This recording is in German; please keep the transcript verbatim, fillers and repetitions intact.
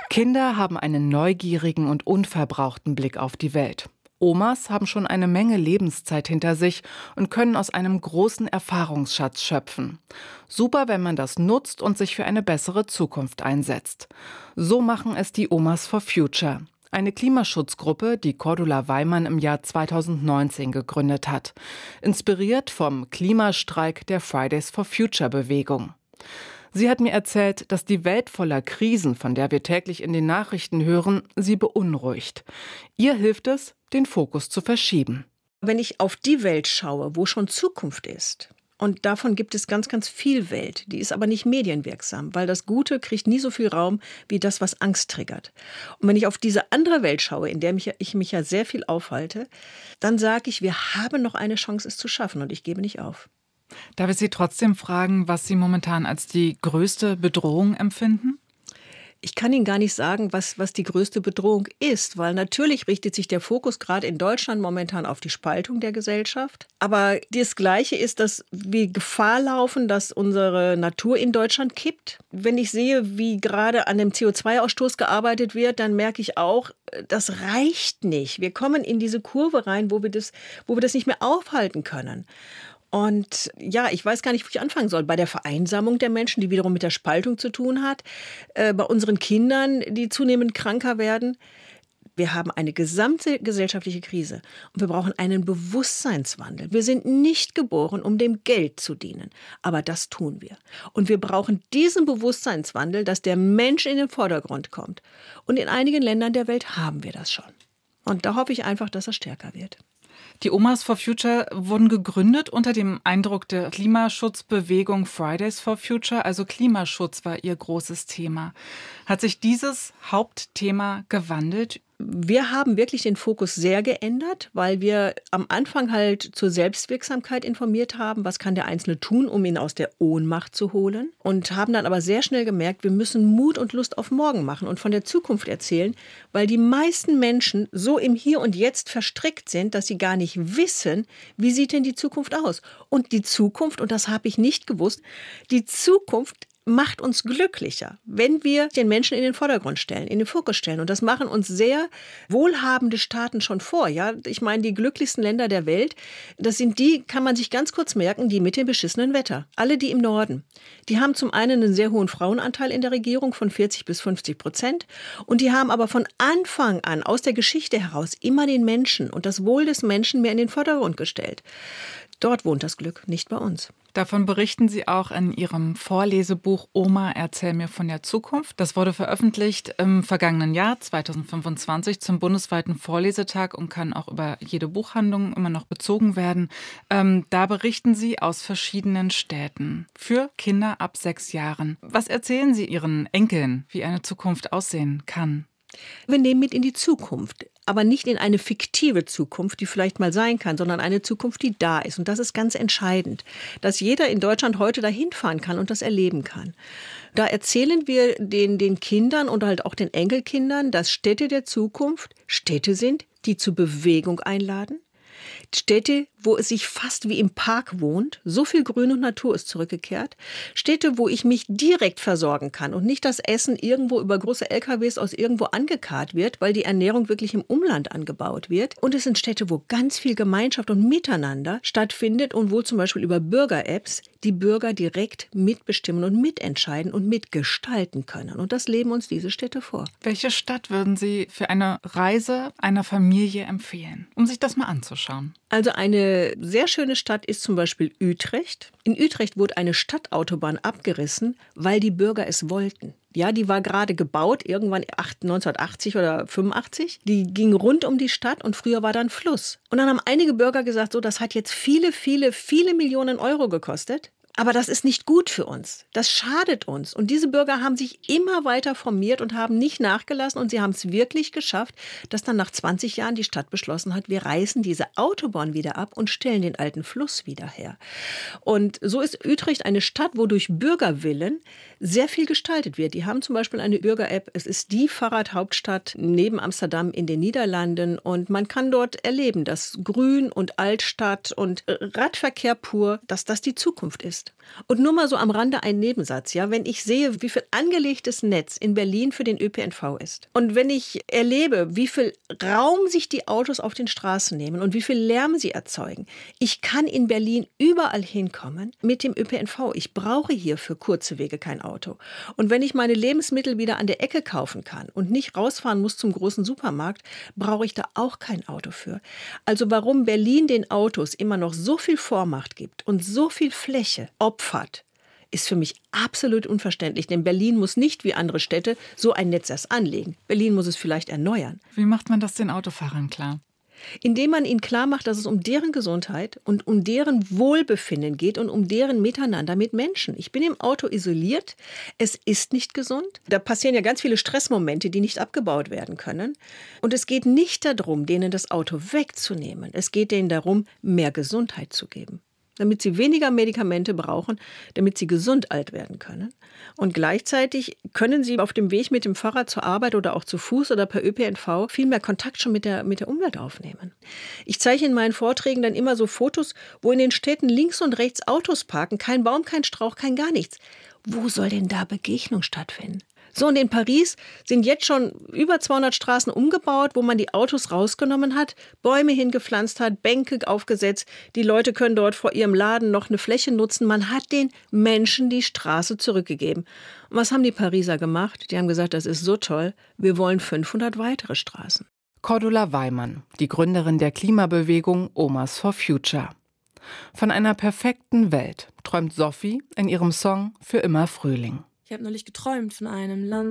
Kinder haben einen neugierigen und unverbrauchten Blick auf die Welt. Omas haben schon eine Menge Lebenszeit hinter sich und können aus einem großen Erfahrungsschatz schöpfen. Super, wenn man das nutzt und sich für eine bessere Zukunft einsetzt. So machen es die Omas for Future. Eine Klimaschutzgruppe, die Cordula Weimann im Jahr zweitausendneunzehn gegründet hat. Inspiriert vom Klimastreik der Fridays for Future Bewegung. Sie hat mir erzählt, dass die Welt voller Krisen, von der wir täglich in den Nachrichten hören, sie beunruhigt. Ihr hilft es, den Fokus zu verschieben. Wenn ich auf die Welt schaue, wo schon Zukunft ist, und davon gibt es ganz, ganz viel Welt, die ist aber nicht medienwirksam, weil das Gute kriegt nie so viel Raum wie das, was Angst triggert. Und wenn ich auf diese andere Welt schaue, in der mich, ich mich ja sehr viel aufhalte, dann sage ich, wir haben noch eine Chance, es zu schaffen, und ich gebe nicht auf. Darf ich Sie trotzdem fragen, was Sie momentan als die größte Bedrohung empfinden? Ich kann Ihnen gar nicht sagen, was, was die größte Bedrohung ist, weil natürlich richtet sich der Fokus gerade in Deutschland momentan auf die Spaltung der Gesellschaft. Aber das Gleiche ist, dass wir Gefahr laufen, dass unsere Natur in Deutschland kippt. Wenn ich sehe, wie gerade an dem C O zwei Ausstoß gearbeitet wird, dann merke ich auch, das reicht nicht. Wir kommen in diese Kurve rein, wo wir das, wo wir das nicht mehr aufhalten können. Und ja, ich weiß gar nicht, wo ich anfangen soll. Bei der Vereinsamung der Menschen, die wiederum mit der Spaltung zu tun hat, äh, bei unseren Kindern, die zunehmend kranker werden. Wir haben eine gesamte gesellschaftliche Krise und wir brauchen einen Bewusstseinswandel. Wir sind nicht geboren, um dem Geld zu dienen, aber das tun wir. Und wir brauchen diesen Bewusstseinswandel, dass der Mensch in den Vordergrund kommt. Und in einigen Ländern der Welt haben wir das schon. Und da hoffe ich einfach, dass er stärker wird. Die Omas for Future wurden gegründet unter dem Eindruck der Klimaschutzbewegung Fridays for Future. Also Klimaschutz war ihr großes Thema. Hat sich dieses Hauptthema gewandelt? Wir haben wirklich den Fokus sehr geändert, weil wir am Anfang halt zur Selbstwirksamkeit informiert haben, was kann der Einzelne tun, um ihn aus der Ohnmacht zu holen. Und haben dann aber sehr schnell gemerkt, wir müssen Mut und Lust auf morgen machen und von der Zukunft erzählen, weil die meisten Menschen so im Hier und Jetzt verstrickt sind, dass sie gar nicht wissen, wie sieht denn die Zukunft aus. Und die Zukunft, und das habe ich nicht gewusst, die Zukunft macht uns glücklicher, wenn wir den Menschen in den Vordergrund stellen, in den Fokus stellen. Und das machen uns sehr wohlhabende Staaten schon vor. Ja? Ich meine, die glücklichsten Länder der Welt, das sind die, kann man sich ganz kurz merken, die mit dem beschissenen Wetter. Alle die im Norden. Die haben zum einen einen sehr hohen Frauenanteil in der Regierung von vierzig bis fünfzig Prozent. Und die haben aber von Anfang an, aus der Geschichte heraus, immer den Menschen und das Wohl des Menschen mehr in den Vordergrund gestellt. Dort wohnt das Glück, nicht bei uns. Davon berichten Sie auch in Ihrem Vorlesebuch Oma, erzähl mir von der Zukunft. Das wurde veröffentlicht im vergangenen Jahr zweitausendfünfundzwanzig zum bundesweiten Vorlesetag und kann auch über jede Buchhandlung immer noch bezogen werden. Ähm, da berichten Sie aus verschiedenen Städten für Kinder ab sechs Jahren. Was erzählen Sie Ihren Enkeln, wie eine Zukunft aussehen kann? Wir nehmen mit in die Zukunft, aber nicht in eine fiktive Zukunft, die vielleicht mal sein kann, sondern eine Zukunft, die da ist. Und das ist ganz entscheidend, dass jeder in Deutschland heute dahin fahren kann und das erleben kann. Da erzählen wir den, den Kindern und halt auch den Enkelkindern, dass Städte der Zukunft Städte sind, die zur Bewegung einladen. Städte, wo es sich fast wie im Park wohnt, so viel Grün und Natur ist zurückgekehrt. Städte, wo ich mich direkt versorgen kann und nicht das Essen irgendwo über große L K Ws aus irgendwo angekarrt wird, weil die Ernährung wirklich im Umland angebaut wird. Und es sind Städte, wo ganz viel Gemeinschaft und Miteinander stattfindet und wo zum Beispiel über Bürger-Apps die Bürger direkt mitbestimmen und mitentscheiden und mitgestalten können. Und das leben uns diese Städte vor. Welche Stadt würden Sie für eine Reise einer Familie empfehlen, um sich das mal anzuschauen? Also eine sehr schöne Stadt ist zum Beispiel Utrecht. In Utrecht wurde eine Stadtautobahn abgerissen, weil die Bürger es wollten. Ja, die war gerade gebaut, irgendwann neunzehnhundertachtzig oder fünfundachtzig. Die ging rund um die Stadt und früher war da ein Fluss. Und dann haben einige Bürger gesagt, so, das hat jetzt viele, viele, viele Millionen Euro gekostet. Aber das ist nicht gut für uns. Das schadet uns. Und diese Bürger haben sich immer weiter formiert und haben nicht nachgelassen. Und sie haben es wirklich geschafft, dass dann nach zwanzig Jahren die Stadt beschlossen hat, wir reißen diese Autobahn wieder ab und stellen den alten Fluss wieder her. Und so ist Utrecht eine Stadt, wo durch Bürgerwillen sehr viel gestaltet wird. Die haben zum Beispiel eine Bürger-App. Es ist die Fahrradhauptstadt neben Amsterdam in den Niederlanden. Und man kann dort erleben, dass Grün und Altstadt und Radverkehr pur, dass das die Zukunft ist. ist. Und nur mal so am Rande ein Nebensatz, ja, wenn ich sehe, wie viel angelegtes Netz in Berlin für den Ö P N V ist und wenn ich erlebe, wie viel Raum sich die Autos auf den Straßen nehmen und wie viel Lärm sie erzeugen. Ich kann in Berlin überall hinkommen mit dem Ö P N V. Ich brauche hier für kurze Wege kein Auto. Und wenn ich meine Lebensmittel wieder an der Ecke kaufen kann und nicht rausfahren muss zum großen Supermarkt, brauche ich da auch kein Auto für. Also warum Berlin den Autos immer noch so viel Vormacht gibt und so viel Fläche opfert, ist für mich absolut unverständlich. Denn Berlin muss nicht wie andere Städte so ein Netz erst anlegen. Berlin muss es vielleicht erneuern. Wie macht man das den Autofahrern klar? Indem man ihnen klar macht, dass es um deren Gesundheit und um deren Wohlbefinden geht und um deren Miteinander mit Menschen. Ich bin im Auto isoliert. Es ist nicht gesund. Da passieren ja ganz viele Stressmomente, die nicht abgebaut werden können. Und es geht nicht darum, denen das Auto wegzunehmen. Es geht denen darum, mehr Gesundheit zu geben, damit sie weniger Medikamente brauchen, damit sie gesund alt werden können. Und gleichzeitig können sie auf dem Weg mit dem Fahrrad zur Arbeit oder auch zu Fuß oder per Ö P N V viel mehr Kontakt schon mit der, mit der Umwelt aufnehmen. Ich zeige in meinen Vorträgen dann immer so Fotos, wo in den Städten links und rechts Autos parken, kein Baum, kein Strauch, kein gar nichts. Wo soll denn da Begegnung stattfinden? So, und in Paris sind jetzt schon über zweihundert Straßen umgebaut, wo man die Autos rausgenommen hat, Bäume hingepflanzt hat, Bänke aufgesetzt. Die Leute können dort vor ihrem Laden noch eine Fläche nutzen. Man hat den Menschen die Straße zurückgegeben. Und was haben die Pariser gemacht? Die haben gesagt, das ist so toll, wir wollen fünfhundert weitere Straßen. Cordula Weimann, die Gründerin der Klimabewegung Omas for Future. Von einer perfekten Welt träumt Sophie in ihrem Song Für immer Frühling. Ich habe neulich geträumt von einem Land.